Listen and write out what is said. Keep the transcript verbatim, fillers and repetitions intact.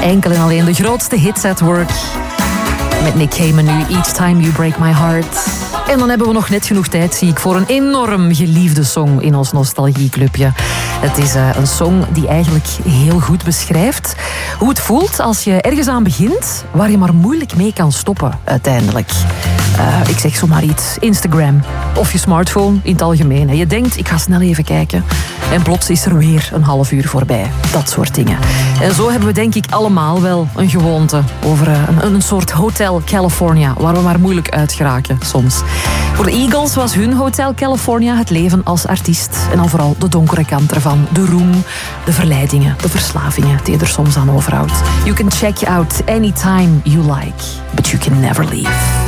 Enkel en alleen de grootste hits at work. Met Nick Cayman nu, Each Time You Break My Heart. En dan hebben we nog net genoeg tijd, zie ik, voor een enorm geliefde song in ons nostalgieclubje. Het is uh, een song die eigenlijk heel goed beschrijft hoe het voelt als je ergens aan begint waar je maar moeilijk mee kan stoppen uiteindelijk. Uh, ik zeg zomaar iets, Instagram of je smartphone in het algemeen. Hè. Je denkt, ik ga snel even kijken en plots is er weer een half uur voorbij. Dat soort dingen. En zo hebben we denk ik allemaal wel een gewoonte over uh, een, een soort Hotel California waar we maar moeilijk uit geraken soms. Voor de Eagles was hun Hotel California het leven als artiest. En dan vooral de donkere kant ervan. De roem, de verleidingen, de verslavingen die je er soms aan overhoudt. You can check out anytime you like, but you can never leave.